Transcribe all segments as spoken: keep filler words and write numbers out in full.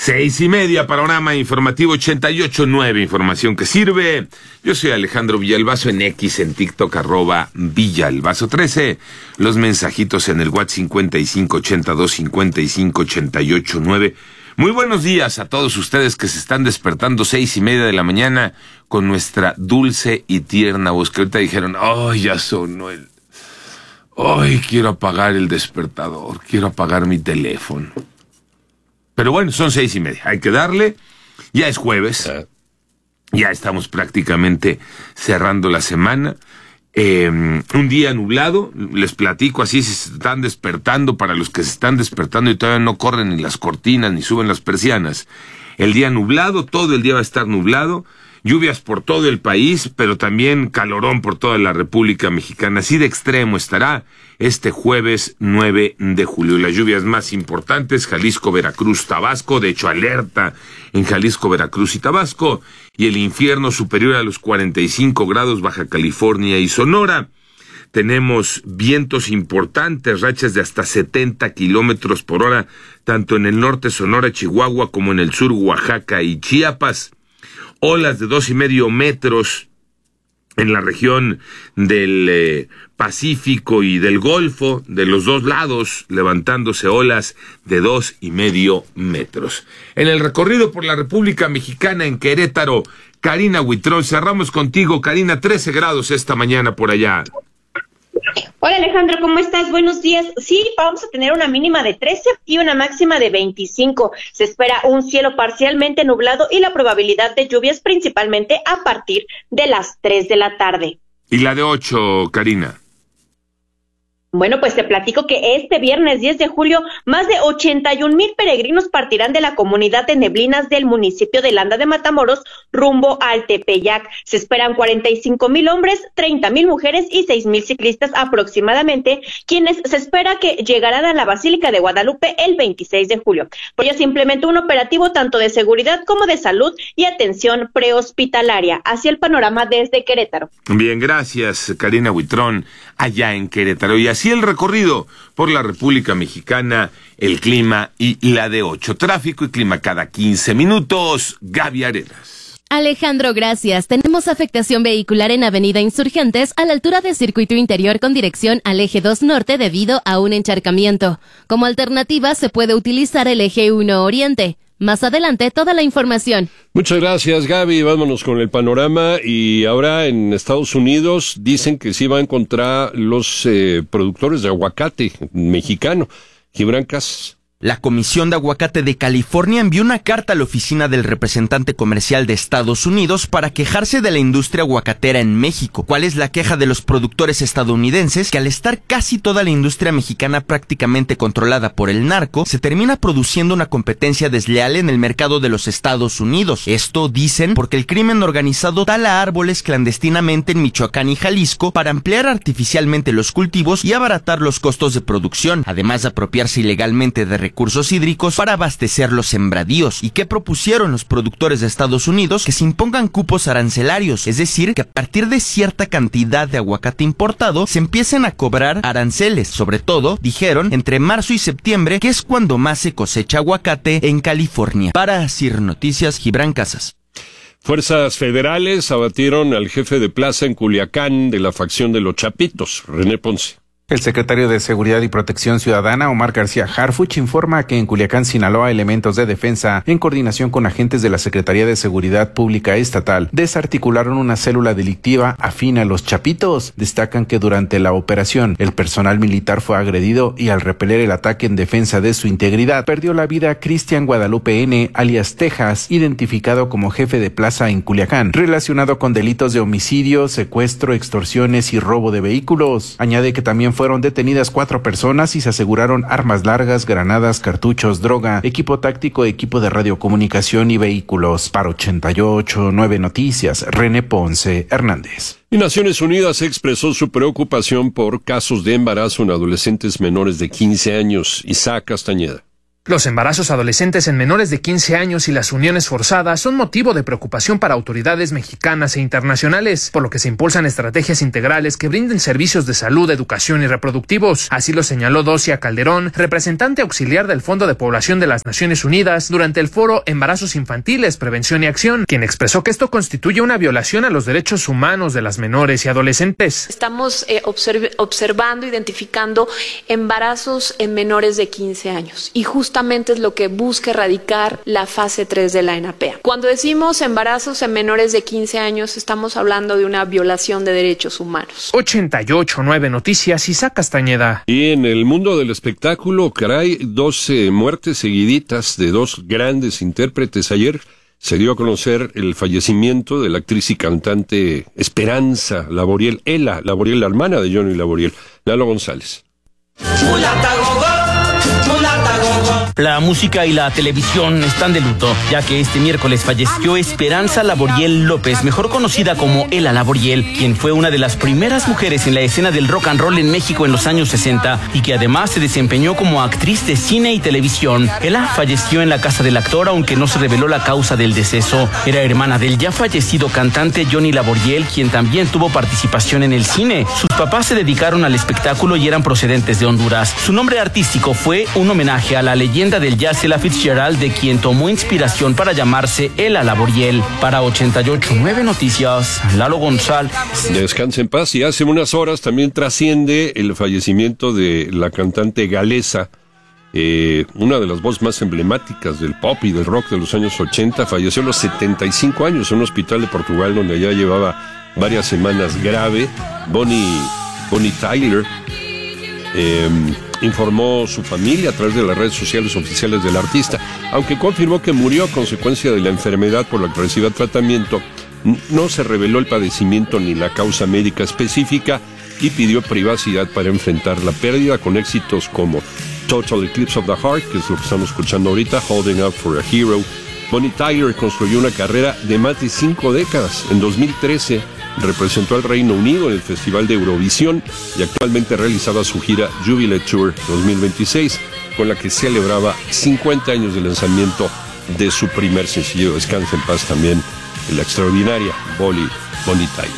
Seis y media, panorama informativo ochenta y ocho punto nueve, información que sirve. Yo soy Alejandro Villalbazo, en X, en TikTok, arroba Villalbazo trece. Los mensajitos en el WhatsApp cincuenta y cinco ochenta y dos cincuenta y cinco ochenta y ocho nueve. Muy buenos días a todos ustedes que se están despertando seis y media de la mañana con nuestra dulce y tierna voz, que ahorita dijeron, ¡ay, oh, ya sonó el... ¡Ay, quiero apagar el despertador! Quiero apagar mi teléfono. Pero bueno, son seis y media, hay que darle. Ya es jueves, ya estamos prácticamente cerrando la semana. Eh, un día nublado, les platico así si se están despertando, para los que se están despertando y todavía no corren ni las cortinas ni suben las persianas. El día nublado, todo el día va a estar nublado. Lluvias por todo el país, pero también calorón por toda la República Mexicana. Así de extremo estará este jueves nueve de julio. Las lluvias más importantes, Jalisco, Veracruz, Tabasco. De hecho, alerta en Jalisco, Veracruz y Tabasco. Y el infierno superior a los cuarenta y cinco grados, Baja California y Sonora. Tenemos vientos importantes, rachas de hasta setenta kilómetros por hora, tanto en el norte, Sonora, Chihuahua, como en el sur, Oaxaca y Chiapas. Olas de dos y medio metros en la región del eh, Pacífico y del Golfo, de los dos lados, levantándose olas de dos y medio metros. En el recorrido por la República Mexicana, en Querétaro, Karina Huitrón, cerramos contigo. Karina, trece grados esta mañana por allá. Hola Alejandro, ¿cómo estás? Buenos días. Sí, vamos a tener una mínima de trece y una máxima de veinticinco. Se espera un cielo parcialmente nublado y la probabilidad de lluvias principalmente a partir de las tres de la tarde. ¿Y la de ocho, Karina? Bueno, pues te platico que este viernes diez de julio, más de ochenta y un mil peregrinos partirán de la comunidad de Neblinas del municipio de Landa de Matamoros rumbo al Tepeyac. Se esperan cuarenta y cinco mil hombres, treinta mil mujeres y seis mil ciclistas aproximadamente, quienes se espera que llegarán a la Basílica de Guadalupe el veintiséis de julio. Pues ya se implementó un operativo tanto de seguridad como de salud y atención prehospitalaria. Así el panorama desde Querétaro. Bien, gracias, Karina Huitrón, allá en Querétaro. Y así el recorrido por la República Mexicana, el clima y la de ocho. Tráfico y clima cada quince minutos. Gaby Arenas. Alejandro, gracias. Tenemos afectación vehicular en Avenida Insurgentes a la altura de Circuito Interior con dirección al Eje dos Norte debido a un encharcamiento. Como alternativa se puede utilizar el Eje uno Oriente. Más adelante, toda la información. Muchas gracias, Gaby. Vámonos con el panorama. Y ahora en Estados Unidos dicen que sí van contra los eh, productores de aguacate mexicano. Gibran Casas. La Comisión de Aguacate de California envió una carta a la oficina del representante comercial de Estados Unidos para quejarse de la industria aguacatera en México. ¿Cuál es la queja de los productores estadounidenses? Que al estar casi toda la industria mexicana prácticamente controlada por el narco, se termina produciendo una competencia desleal en el mercado de los Estados Unidos. Esto, dicen, porque el crimen organizado tala árboles clandestinamente en Michoacán y Jalisco para ampliar artificialmente los cultivos y abaratar los costos de producción, además de apropiarse ilegalmente de recursos hídricos para abastecer los sembradíos. ¿Y qué propusieron los productores de Estados Unidos? Que se impongan cupos arancelarios, es decir, que a partir de cierta cantidad de aguacate importado se empiecen a cobrar aranceles, sobre todo, dijeron, entre marzo y septiembre, que es cuando más se cosecha aguacate en California. Para Asir Noticias, Gibran Casas. Fuerzas federales abatieron al jefe de plaza en Culiacán de la facción de los Chapitos, René Ponce. El secretario de Seguridad y Protección Ciudadana, Omar García Harfuch, informa que en Culiacán, Sinaloa, elementos de defensa, en coordinación con agentes de la Secretaría de Seguridad Pública Estatal, desarticularon una célula delictiva afín a los Chapitos. Destacan que durante la operación, el personal militar fue agredido y al repeler el ataque en defensa de su integridad, perdió la vida Cristian Guadalupe N., alias Texas, identificado como jefe de plaza en Culiacán, relacionado con delitos de homicidio, secuestro, extorsiones y robo de vehículos. Añade que también fueron detenidas cuatro personas y se aseguraron armas largas, granadas, cartuchos, droga, equipo táctico, equipo de radiocomunicación y vehículos. Para ochenta y ocho punto nueve Noticias, René Ponce Hernández. Y Naciones Unidas expresó su preocupación por casos de embarazo en adolescentes menores de quince años. Isaac Castañeda. Los embarazos adolescentes en menores de quince años y las uniones forzadas son motivo de preocupación para autoridades mexicanas e internacionales, por lo que se impulsan estrategias integrales que brinden servicios de salud, educación y reproductivos. Así lo señaló Docia Calderón, representante auxiliar del Fondo de Población de las Naciones Unidas, durante el foro Embarazos Infantiles, Prevención y Acción, quien expresó que esto constituye una violación a los derechos humanos de las menores y adolescentes. Estamos eh, observ- observando, identificando embarazos en menores de quince años y justamente es lo que busca erradicar la fase tres de la ENAPEA. Cuando decimos embarazos en menores de quince años, estamos hablando de una violación de derechos humanos. ochenta y ocho punto nueve Noticias, Isaac Castañeda. Y en el mundo del espectáculo, caray, doce muertes seguiditas de dos grandes intérpretes. Ayer se dio a conocer el fallecimiento de la actriz y cantante Esperanza Laboriel, Ela Laboriel, la hermana de Johnny Laboriel. Lalo González. La música y la televisión están de luto, ya que este miércoles falleció Esperanza Laboriel López, mejor conocida como Ela Laboriel, quien fue una de las primeras mujeres en la escena del rock and roll en México en los años sesenta y que además se desempeñó como actriz de cine y televisión. Ela falleció en la casa del actor, aunque no se reveló la causa del deceso. Era hermana del ya fallecido cantante Johnny Laboriel, quien también tuvo participación en el cine. Sus papás se dedicaron al espectáculo y eran procedentes de Honduras. Su nombre artístico fue un homenaje a la leyenda del jazz Ella Fitzgerald, de quien tomó inspiración para llamarse Ela Laboriel. Para ochenta y ocho punto nueve Noticias, Lalo González. Descanse en paz. Y hace unas horas también trasciende el fallecimiento de la cantante galesa, eh, una de las voces más emblemáticas del pop y del rock de los años ochenta. Falleció a los setenta y cinco años en un hospital de Portugal donde ya llevaba varias semanas grave. Bonnie, Bonnie Tyler eh, informó su familia a través de las redes sociales oficiales del artista, aunque confirmó que murió a consecuencia de la enfermedad por la que recibía tratamiento. No se reveló el padecimiento ni la causa médica específica y pidió privacidad para enfrentar la pérdida, con éxitos como Total Eclipse of the Heart, que es lo que estamos escuchando ahorita, Holding Out for a Hero. Bonnie Tyler construyó una carrera de más de cinco décadas. En dos mil trece representó al Reino Unido en el Festival de Eurovisión y actualmente realizaba su gira Jubilee Tour dos mil veintiséis, con la que celebraba cincuenta años de lanzamiento de su primer sencillo. Descansa en paz también la extraordinaria Bonnie, Bonnie Tyler.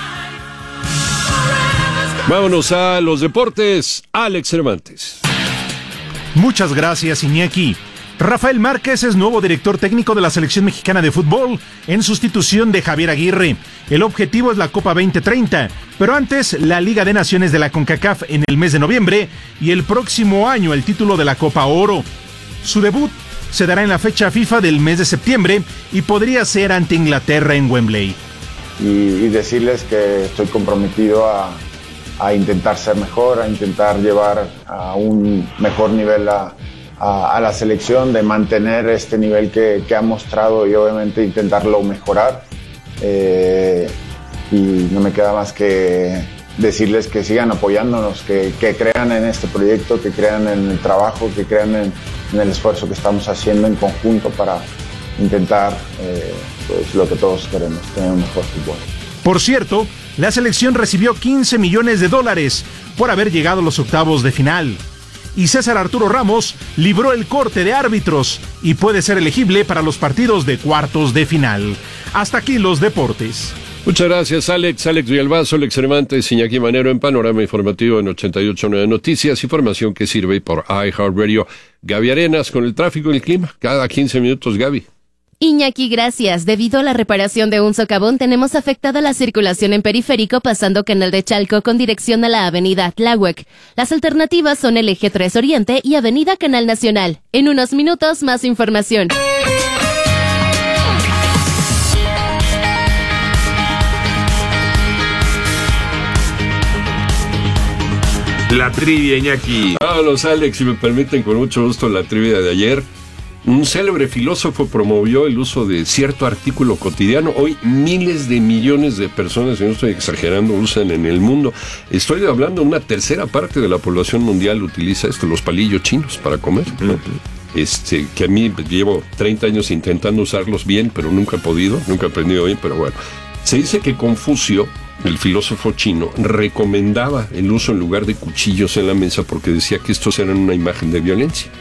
Vámonos a los deportes. Alex Cervantes. Muchas gracias, Iñaki. Rafael Márquez es nuevo director técnico de la selección mexicana de fútbol en sustitución de Javier Aguirre. El objetivo es la Copa veinte treinta, pero antes la Liga de Naciones de la CONCACAF en el mes de noviembre y el próximo año el título de la Copa Oro. Su debut se dará en la fecha FIFA del mes de septiembre y podría ser ante Inglaterra en Wembley. Y, y decirles que estoy comprometido a, a intentar ser mejor, a intentar llevar a un mejor nivel a A, a la selección, de mantener este nivel que, que ha mostrado y obviamente intentarlo mejorar. Eh, y no me queda más que decirles que sigan apoyándonos, que, que crean en este proyecto, que crean en el trabajo, que crean en, en el esfuerzo que estamos haciendo en conjunto para intentar eh, pues, lo que todos queremos, tener un mejor fútbol. Por cierto, la selección recibió quince millones de dólares por haber llegado a los octavos de final. Y César Arturo Ramos libró el corte de árbitros y puede ser elegible para los partidos de cuartos de final. Hasta aquí los deportes. Muchas gracias, Alex. Alex Villalbazo, Alex Cervantes, Iñaki Manero en Panorama Informativo en ochenta y ocho punto nueve Noticias, información que sirve por iHeartRadio. Gaby Arenas con el tráfico y el clima. Cada quince minutos, Gaby. Iñaki, gracias. Debido a la reparación de un socavón, tenemos afectada la circulación en Periférico pasando Canal de Chalco con dirección a la avenida Tláhuac. Las alternativas son el eje tres Oriente y avenida Canal Nacional. En unos minutos, más información. La trivia, Iñaki. Vámonos, Alex, si me permiten, con mucho gusto la trivia de ayer. Un célebre filósofo promovió el uso de cierto artículo cotidiano. Hoy miles de millones de personas, y no estoy exagerando, usan en el mundo. Estoy hablando, una tercera parte de la población mundial utiliza esto, los palillos chinos para comer. Uh-huh. Este, que a mí llevo treinta años intentando usarlos bien, pero nunca he podido, nunca he aprendido bien, pero bueno. Se dice que Confucio, el filósofo chino, recomendaba el uso en lugar de cuchillos en la mesa porque decía que estos eran una imagen de violencia.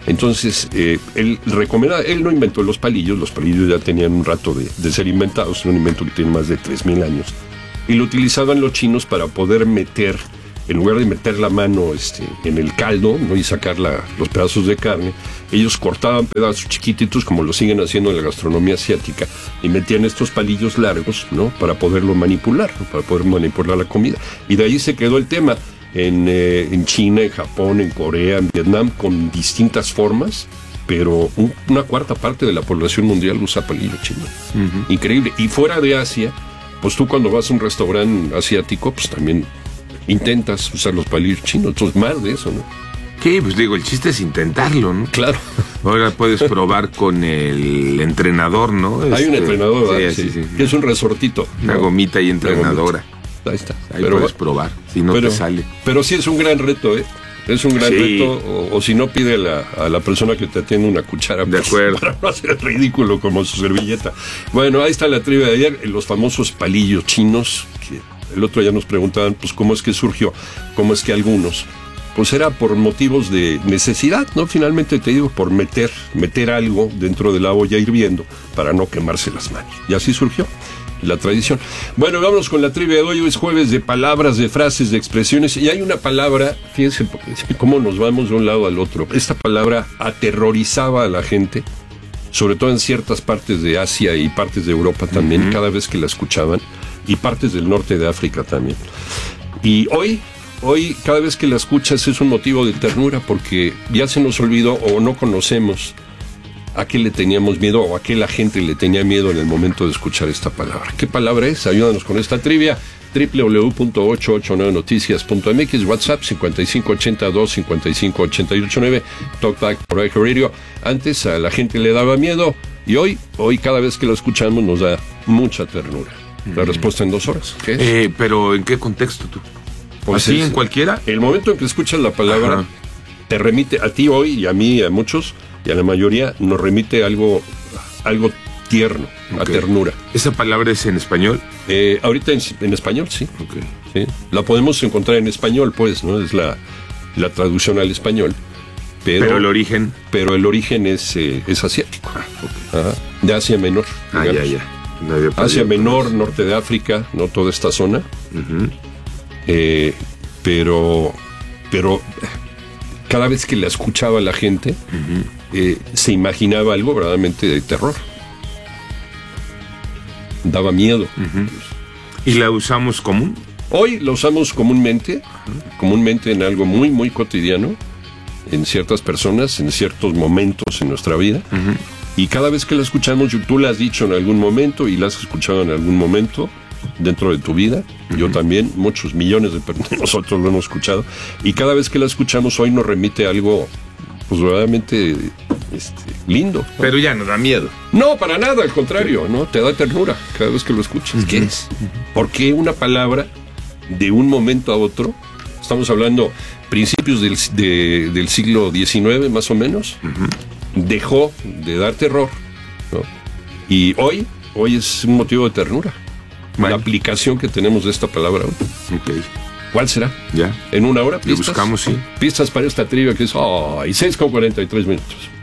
Entonces, eh, él recomienda, él no inventó los palillos, los palillos ya tenían un rato de, de ser inventados, es un invento que tiene más de tres mil años, y lo utilizaban los chinos para poder meter, en lugar de meter la mano este, en el caldo, ¿no? Y sacar la, los pedazos de carne, ellos cortaban pedazos chiquititos, como lo siguen haciendo en la gastronomía asiática, y metían estos palillos largos, ¿no? Para poderlo manipular, ¿no? Para poder manipular la comida. Y de ahí se quedó el tema. En, eh, en China, en Japón, en Corea, en Vietnam, con distintas formas, pero un, una cuarta parte de la población mundial usa palillo chino. Uh-huh. Increíble. Y fuera de Asia, pues tú cuando vas a un restaurante asiático, pues también intentas usar los palillos chinos. Entonces, más de eso, ¿no? Sí, pues digo, el chiste es intentarlo, ¿no? Claro. Ahora puedes probar con el entrenador, ¿no? Hay este, un entrenador, sí, ¿verdad? Sí, sí, sí. Es un resortito. Una ¿no? gomita y entrenadora. Ahí está. Ahí pero, puedes probar, si no pero, te sale. Pero sí es un gran reto, ¿eh? Es un gran sí. reto, o, o si no, pide a la, a la persona que te atiende una cuchara. De pues, acuerdo. Para no hacer ridículo como su servilleta. Bueno, ahí está la trivia de ayer, los famosos palillos chinos, que el otro día nos preguntaban, pues, ¿cómo es que surgió? ¿Cómo es que algunos? Pues era por motivos de necesidad, ¿no? Finalmente te digo, por meter, meter algo dentro de la olla hirviendo para no quemarse las manos. Y así surgió la tradición. Bueno, vámonos con la trivia de hoy. Hoy es jueves de palabras, de frases, de expresiones. Y hay una palabra, fíjense cómo nos vamos de un lado al otro. Esta palabra aterrorizaba a la gente, sobre todo en ciertas partes de Asia y partes de Europa también, uh-huh. cada vez que la escuchaban, y partes del norte de África también. Y hoy, hoy, cada vez que la escuchas es un motivo de ternura, porque ya se nos olvidó o no conocemos a qué le teníamos miedo o a qué la gente le tenía miedo en el momento de escuchar esta palabra. ¿Qué palabra es? Ayúdanos con esta trivia. doble u doble u doble u punto ochocientos ochenta y nueve noticias punto m x, WhatsApp cincuenta y cinco ochenta y dos cincuenta y cinco ochenta y ocho nueve, Talkback por iHeartRadio. Antes a la gente le daba miedo y hoy, hoy cada vez que lo escuchamos nos da mucha ternura. La respuesta en dos horas. ¿Qué es? Eh, pero ¿en qué contexto tú? Pues ¿Así es, en cualquiera? El momento en que escuchas la palabra, ajá, te remite a ti hoy y a mí y a muchos y a la mayoría nos remite algo, algo tierno, okay, a ternura. ¿Esa palabra es en español? Eh, ahorita en, en español, sí. Okay. sí. La podemos encontrar en español, pues, ¿no? Es la, la traducción al español. Pero, pero el origen. Pero el origen es, eh, es asiático. Ah, okay. Ajá. De Asia Menor. Ah, ya, ya. No Asia Menor, norte de África, no toda esta zona. Uh-huh. Eh, pero, pero cada vez que la escuchaba la gente, uh-huh, eh, se imaginaba algo verdaderamente de terror. Daba miedo. Uh-huh. ¿Y la usamos común? Hoy la usamos comúnmente, uh-huh, comúnmente en algo muy, muy cotidiano, en ciertas personas, en ciertos momentos en nuestra vida. Uh-huh. Y cada vez que la escuchamos, tú la has dicho en algún momento y la has escuchado en algún momento dentro de tu vida. Uh-huh. Yo también, muchos millones de nosotros lo hemos escuchado. Y cada vez que la escuchamos hoy nos remite a algo, pues verdaderamente este, lindo, ¿no? Pero ya no da miedo. No, para nada, al contrario, ¿no? Te da ternura cada vez que lo escuchas. Uh-huh. ¿Qué es? Uh-huh. ¿Por qué una palabra de un momento a otro? Estamos hablando principios del, de, del siglo diecinueve, más o menos. Uh-huh. Dejó de dar terror, ¿no? Y hoy, hoy es un motivo de ternura. Bueno. La aplicación que tenemos de esta palabra hoy. Okay. ¿Cuál será? Ya. En una hora, pistas. Lo buscamos, sí. Pistas para esta trivia que es, oh, y seis con cuarenta y tres minutos.